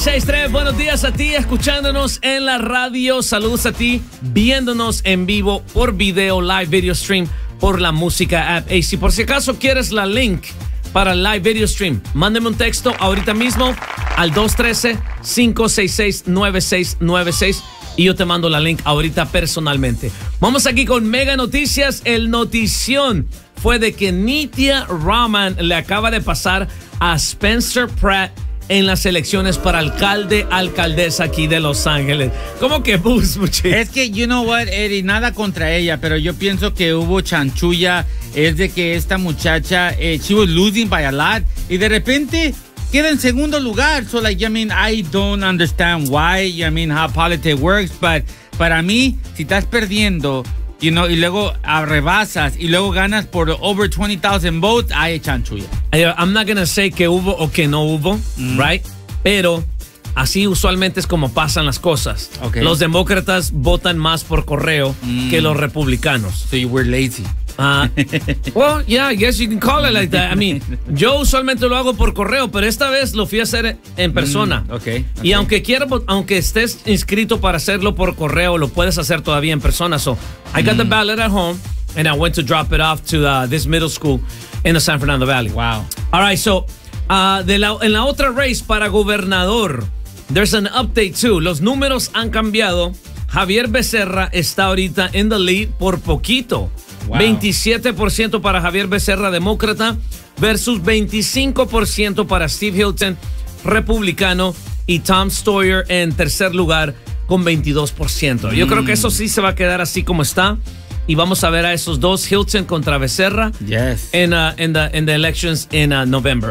96.3, buenos días a ti escuchándonos en la radio. Saludos a ti viéndonos en vivo por video, live video stream por la música app. Y si por si acaso quieres la link para el live video stream, mándame un texto ahorita mismo al 213-566-9696 y yo te mando la link ahorita personalmente. Vamos aquí con mega noticias. El notición fue de que Nithya Raman le acaba de pasar a Spencer Pratt en las elecciones para alcaldesa aquí de Los Ángeles. ¿Cómo que boost, muchachos? Es que, you know what, Eddie, nada contra ella, pero yo pienso que hubo chanchulla. Es de que esta muchacha, she was losing by a lot, y de repente queda en segundo lugar. So, like, I mean, I don't understand why, I mean, how politics works, but para mí, si estás perdiendo, you know, y luego rebasas y luego ganas por over 20,000 votes, hay chanchulla. I'm not gonna say que hubo o que no hubo, right? Pero así usualmente es como pasan las cosas. Okay. Los demócratas votan más por correo que los republicanos. So you were lazy. Well, yeah, I guess you can call it like that. I mean, yo usualmente lo hago por correo, pero esta vez lo fui a hacer en persona. Okay. Y aunque estés inscrito para hacerlo por correo, lo puedes hacer todavía en persona. So, I got the ballot at home, and I went to drop it off to this middle school in the San Fernando Valley. Wow. All right, so, en la otra race para gobernador, there's an update too. Los números han cambiado. Javier Becerra está ahorita en the lead por poquito. Wow. 27% para Javier Becerra, demócrata, versus 25% para Steve Hilton, republicano, y Tom Steyer en tercer lugar con 22%. Yo creo que eso sí se va a quedar así como está. Y vamos a ver a esos dos, Hilton contra Becerra, yes, en the elections in November.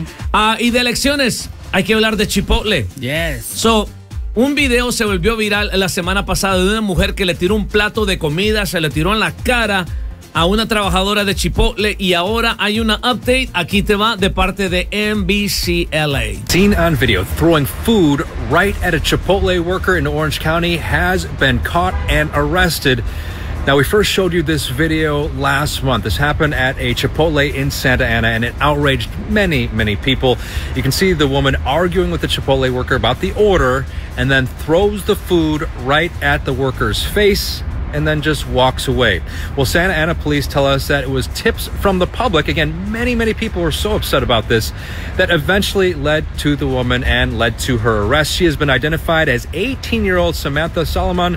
Y de elecciones, hay que hablar de Chipotle. Yes. So, un video se volvió viral la semana pasada de una mujer que le tiró un plato de comida, se le tiró en la cara a una trabajadora de Chipotle, y ahora hay una update. Aquí te va de parte de NBC LA. Seen on video throwing food right at a Chipotle worker in Orange County has been caught and arrested. Now, we first showed you this video last month. This happened at a Chipotle in Santa Ana, and it outraged many, many people. You can see the woman arguing with the Chipotle worker about the order, and then throws the food right at the worker's face, and then just walks away. Well, Santa Ana police tell us that it was tips from the public. Again, many, many people were so upset about this that eventually led to the woman and led to her arrest. She has been identified as 18-year-old Samantha Salomon.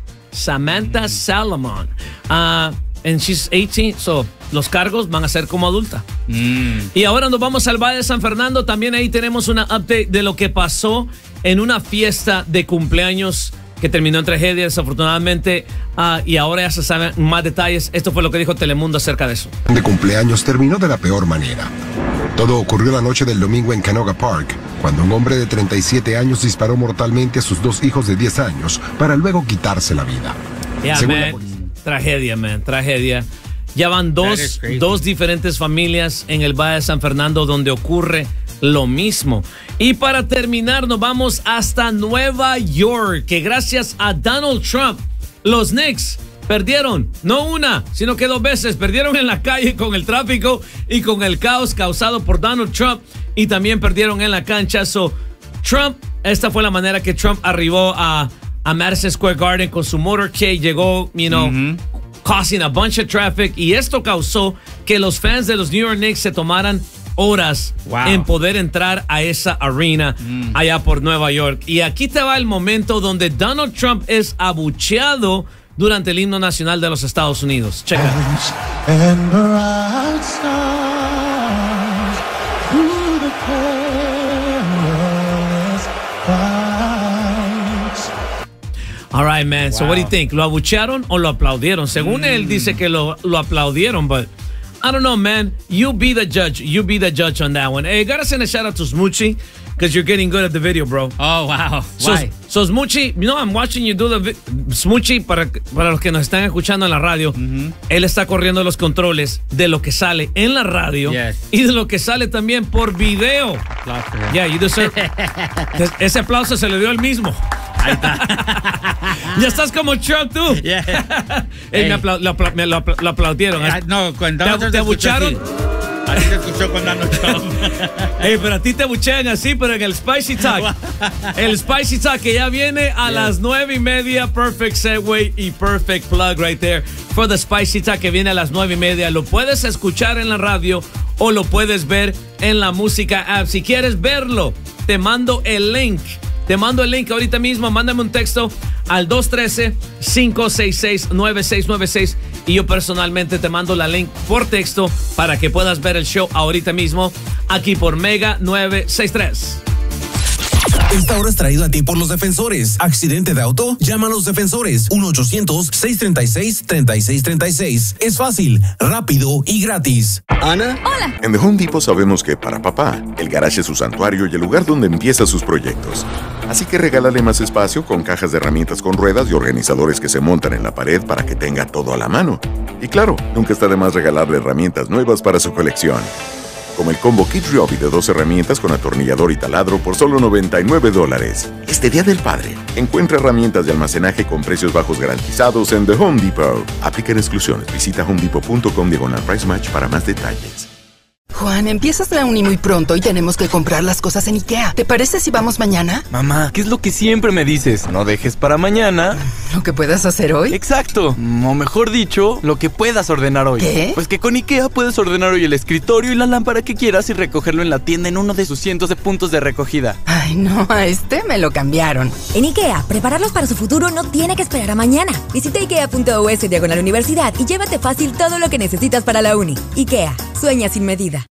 And she's 18, so los cargos van a ser como adulta. Y ahora nos vamos al Valle de San Fernando. También ahí tenemos una update de lo que pasó en una fiesta de cumpleaños que terminó en tragedia, desafortunadamente, y ahora ya se saben más detalles. Esto fue lo que dijo Telemundo acerca de eso. De cumpleaños terminó de la peor manera. Todo ocurrió la noche del domingo en Canoga Park, cuando un hombre de 37 años disparó mortalmente a sus dos hijos de 10 años para luego quitarse la vida. Yeah, man. Tragedia, man. Tragedia. Ya van dos diferentes familias en el Valle de San Fernando donde ocurre lo mismo. Y para terminar, nos vamos hasta Nueva York, que gracias a Donald Trump, los Knicks perdieron, no una, sino que 2 veces. Perdieron en la calle con el tráfico y con el caos causado por Donald Trump, y también perdieron en la cancha. So, Trump, esta fue la manera que Trump arribó a Madison Square Garden con su motorcade. Llegó, you know, causing a bunch of traffic, y esto causó que los fans de los New York Knicks se tomaran horas en poder entrar a esa arena allá por Nueva York. Y aquí te va el momento donde Donald Trump es abucheado durante el himno nacional de los Estados Unidos. Checa. All right, man. So what do you think? ¿Lo abuchearon o lo aplaudieron? Según él dice que lo aplaudieron, but I don't know, man. You be the judge. You be the judge on that one. Hey, gotta send a shout out to Smoochie, because you're getting good at the video, bro. Oh, wow. Why? So Smoochie, you know, I'm watching you do the Smoochie, para los que nos están escuchando en la radio, él está corriendo los controles de lo que sale en la radio y de lo que sale también por video. Yeah, you deserve. Ese aplauso se le dio él mismo. Ahí está. Ya estás como Trump, tú. Yeah. Hey, lo aplaudieron. No, cuando ¿Te abucharon? Así se escuchó con Donald Trump. Hey, pero a ti te buchean así, pero en el Spicy Talk. El Spicy Talk que ya viene a las 9:30. Perfect segue y perfect plug right there for the Spicy Talk que viene a las 9:30. Lo puedes escuchar en la radio o lo puedes ver en la música app. Si quieres verlo, te mando el link. Te mando el link ahorita mismo. Mándame un texto al 213-566-9696 y yo personalmente te mando la link por texto para que puedas ver el show ahorita mismo aquí por Mega 963. Esta hora es traído a ti por los defensores. ¿Accidente de auto? Llama a los defensores. 1-800-636-3636. Es fácil, rápido y gratis. ¿Ana? Hola. En The Home Depot sabemos que para papá, el garage es su santuario y el lugar donde empieza sus proyectos. Así que regálale más espacio con cajas de herramientas con ruedas y organizadores que se montan en la pared para que tenga todo a la mano. Y claro, nunca está de más regalarle herramientas nuevas para su colección. Como el combo Kid Ryobi de 2 herramientas con atornillador y taladro por solo $99. Este Día del Padre, encuentra herramientas de almacenaje con precios bajos garantizados en The Home Depot. Aplican exclusiones. Visita homedepot.com/price match para más detalles. Juan, empiezas la uni muy pronto y tenemos que comprar las cosas en IKEA. ¿Te parece si vamos mañana? Mamá, ¿qué es lo que siempre me dices? No dejes para mañana ¿Lo que puedas hacer hoy? Exacto, o mejor dicho, lo que puedas ordenar hoy. ¿Qué? Pues que con IKEA puedes ordenar hoy el escritorio y la lámpara que quieras y recogerlo en la tienda en uno de sus cientos de puntos de recogida. Ay, no, a este me lo cambiaron. En IKEA, prepararlos para su futuro no tiene que esperar a mañana. Visita ikea.us/universidad y llévate fácil todo lo que necesitas para la uni. IKEA, sueña sin medida.